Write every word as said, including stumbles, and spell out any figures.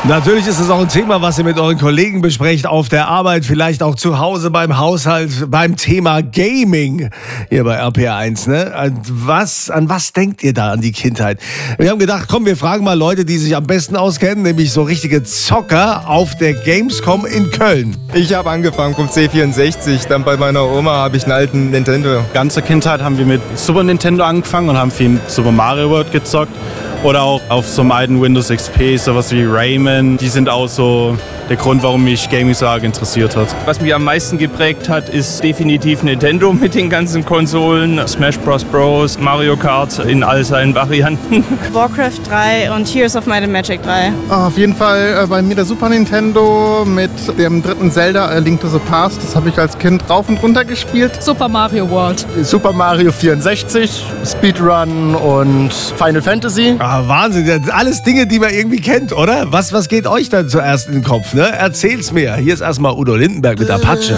Natürlich ist es auch ein Thema, was ihr mit euren Kollegen besprecht, auf der Arbeit, vielleicht auch zu Hause beim Haushalt, beim Thema Gaming hier bei R P R eins. Ne? Was, an was denkt ihr da an die Kindheit? Wir haben gedacht, komm, wir fragen mal Leute, die sich am besten auskennen, nämlich so richtige Zocker auf der Gamescom in Köln. Ich habe angefangen vom C vierundsechzig, dann bei meiner Oma habe ich einen alten Nintendo. Ganze Kindheit haben wir mit Super Nintendo angefangen und haben viel mit Super Mario World gezockt. Oder auch auf so einem alten Windows X P, sowas wie Rayman. Die sind auch so der Grund, warum mich Gaming so arg interessiert hat. Was mich am meisten geprägt hat, ist definitiv Nintendo mit den ganzen Konsolen. Smash Bros. Bros, Mario Kart in all seinen Varianten. Warcraft drei und Heroes of Might and Magic drei. Auf jeden Fall äh, bei mir der Super Nintendo mit dem dritten Zelda, A Link to the Past. Das habe ich als Kind rauf und runter gespielt. Super Mario World. Super Mario vierundsechzig, Speedrun und Final Fantasy. Ah, Wahnsinn, das sind alles Dinge, die man irgendwie kennt, oder? Was, was geht euch dann zuerst in den Kopf? Ne? Erzähl's mir. Hier ist erstmal Udo Lindenberg mit Apache.